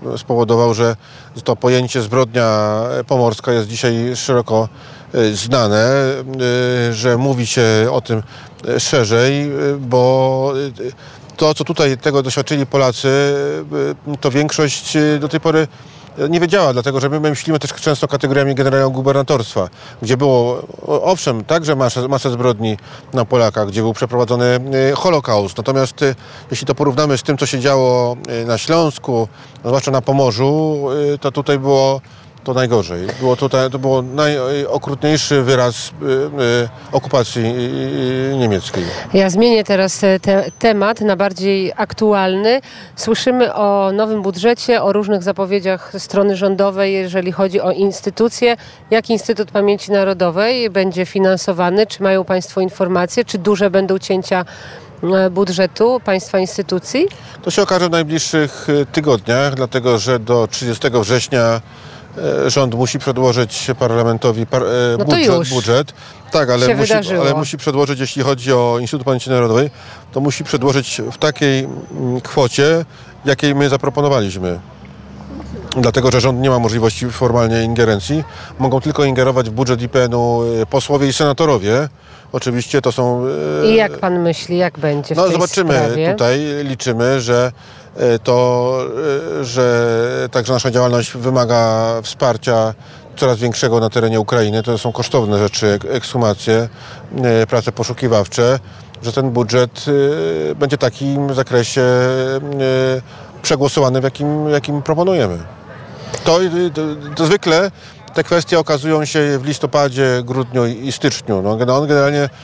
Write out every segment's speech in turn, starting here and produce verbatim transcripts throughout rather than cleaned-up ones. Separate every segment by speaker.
Speaker 1: spowodował, że to pojęcie zbrodnia pomorska jest dzisiaj szeroko znane, że mówi się o tym szerzej, bo to, co tutaj tego doświadczyli Polacy, to większość do tej pory nie wiedziała, dlatego że my myślimy też często kategoriami generalnego gubernatorstwa, gdzie było, owszem, także masę, masę zbrodni na Polakach, gdzie był przeprowadzony Holokaust. Natomiast jeśli to porównamy z tym, co się działo na Śląsku, zwłaszcza na Pomorzu, to tutaj było to najgorzej. Było tutaj, to było najokrutniejszy wyraz y, y, okupacji y, niemieckiej.
Speaker 2: Ja zmienię teraz te, temat na bardziej aktualny. Słyszymy o nowym budżecie, o różnych zapowiedziach strony rządowej, jeżeli chodzi o instytucje. Jak Instytut Pamięci Narodowej będzie finansowany? Czy mają Państwo informacje? Czy duże będą cięcia budżetu państwa instytucji? To
Speaker 1: się okaże w najbliższych tygodniach, dlatego że do trzydziestego września rząd musi przedłożyć parlamentowi par,
Speaker 2: no
Speaker 1: budżet, budżet. Tak, ale musi, ale musi przedłożyć, jeśli chodzi o Instytut Pamięci Narodowej, to musi przedłożyć w takiej kwocie, jakiej my zaproponowaliśmy. Dlatego, że rząd nie ma możliwości formalnie ingerencji. Mogą tylko ingerować w budżet I P N-u posłowie i senatorowie. Oczywiście to są...
Speaker 2: I jak pan myśli, jak będzie w
Speaker 1: No
Speaker 2: tej
Speaker 1: zobaczymy
Speaker 2: sprawie?
Speaker 1: Tutaj, liczymy, że to, że także nasza działalność wymaga wsparcia coraz większego na terenie Ukrainy. To są kosztowne rzeczy, ekshumacje, prace poszukiwawcze, że ten budżet będzie w takim zakresie przegłosowany, w jakim, jakim proponujemy. To, to, to zwykle te kwestie okazują się w listopadzie, grudniu i styczniu. No, generalnie e,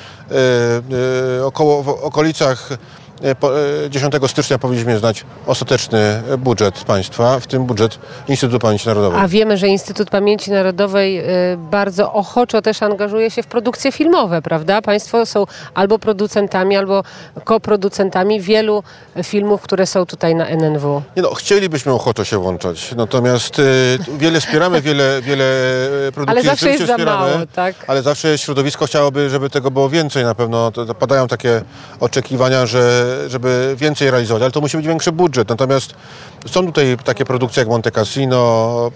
Speaker 1: e, około, w okolicach dziesiątego stycznia powinniśmy znać ostateczny budżet państwa, w tym budżet Instytutu Pamięci Narodowej.
Speaker 2: A wiemy, że Instytut Pamięci Narodowej bardzo ochoczo też angażuje się w produkcje filmowe, prawda? Państwo są albo producentami, albo koproducentami wielu filmów, które są tutaj na N N W.
Speaker 1: Nie no, chcielibyśmy ochoczo się włączać, natomiast y, wiele wspieramy, wiele, wiele produkcji.
Speaker 2: Ale zawsze jest za mało, tak?
Speaker 1: Ale zawsze środowisko chciałoby, żeby tego było więcej. Na pewno to, to padają takie oczekiwania, że żeby więcej realizować, ale to musi być większy budżet. Natomiast są tutaj takie produkcje jak Monte Cassino,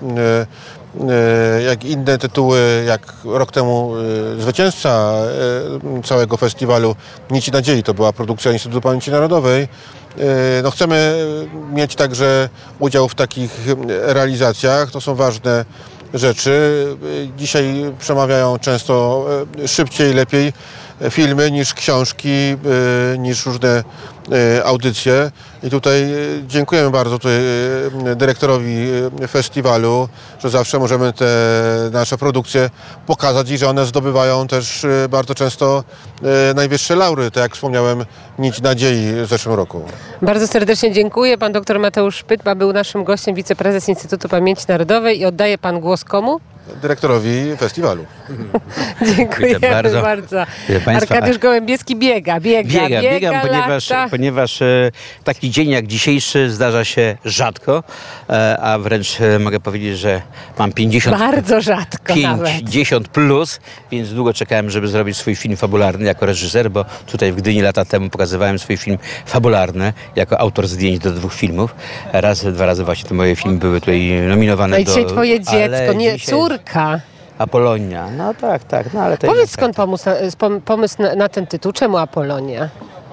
Speaker 1: jak inne tytuły, jak rok temu zwycięzca całego festiwalu Nici Nadziei, to była produkcja Instytutu Pamięci Narodowej. No chcemy mieć także udział w takich realizacjach, to są ważne rzeczy. Dzisiaj przemawiają często szybciej, lepiej filmy niż książki, niż różne audycje. I tutaj dziękujemy bardzo tutaj dyrektorowi festiwalu, że zawsze możemy te nasze produkcje pokazać i że one zdobywają też bardzo często najwyższe laury, tak jak wspomniałem, Nić Nadziei w zeszłym roku.
Speaker 2: Bardzo serdecznie dziękuję. Pan dr Mateusz Szpytma był naszym gościem, wiceprezes Instytutu Pamięci Narodowej. I oddaje pan głos komu?
Speaker 1: Dyrektorowi festiwalu.
Speaker 2: Dziękujemy bardzo. bardzo. Arkadiusz Gołębieski biega, biega,
Speaker 3: biega.
Speaker 2: biega
Speaker 3: biegam, ponieważ, ponieważ e, taki dzień jak dzisiejszy zdarza się rzadko, e, a wręcz e, mogę powiedzieć, że mam pięćdziesiąt,
Speaker 2: bardzo rzadko
Speaker 3: pięćdziesiąt plus, więc długo czekałem, żeby zrobić swój film fabularny jako reżyser, bo tutaj w Gdyni lata temu pokazywałem swój film fabularny jako autor zdjęć do dwóch filmów. Raz, dwa razy właśnie te moje filmy były tutaj nominowane
Speaker 2: no i dzisiaj
Speaker 3: do...
Speaker 2: twoje dziecko, nie
Speaker 3: dzisiaj...
Speaker 2: córka.
Speaker 3: Apolonia. No tak, tak. No, ale to
Speaker 2: powiedz, skąd pomysł, pomysł na, na ten tytuł? Czemu Apolonia?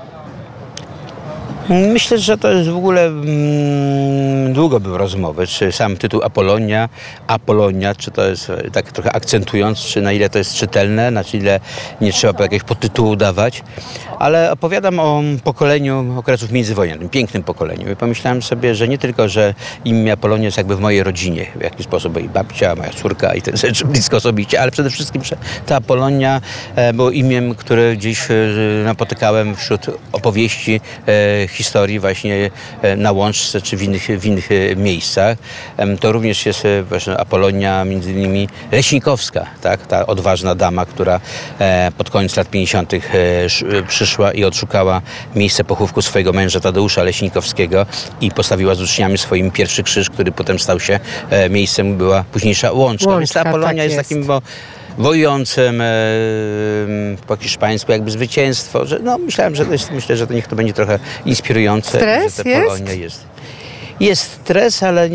Speaker 3: Myślę, że to jest w ogóle mm, długo były rozmowy, czy sam tytuł Apolonia, Apolonia, czy to jest tak trochę akcentując, czy na ile to jest czytelne, na ile nie trzeba jakiegoś podtytułu dawać, ale opowiadam o pokoleniu okresów międzywojennych, pięknym pokoleniu. I pomyślałem sobie, że nie tylko, że imię Apolonia jest jakby w mojej rodzinie, w jakiś sposób, bo i babcia, moja córka i te rzeczy blisko osobiście, ale przede wszystkim, że ta Apolonia e, było imię, które gdzieś e, napotykałem wśród opowieści, e, historii właśnie na Łączce czy w innych, w innych miejscach. To również jest właśnie Apolonia między innymi Leśnikowska, tak? Ta odważna dama, która pod koniec lat pięćdziesiątych przyszła i odszukała miejsce pochówku swojego męża Tadeusza Leśnikowskiego i postawiła z uczniami swoim pierwszy krzyż, który potem stał się miejscem, była późniejsza Łączka.
Speaker 2: Łączka,
Speaker 3: Więc ta Apolonia
Speaker 2: tak
Speaker 3: jest,
Speaker 2: jest
Speaker 3: takim bo, wojującym e, po hiszpańsku jakby zwycięstwo, że no myślałem, że to jest, myślę, że to niech to będzie trochę inspirujące.
Speaker 2: Stres
Speaker 3: że ta
Speaker 2: jest?
Speaker 3: Polonia jest. Jest stres, ale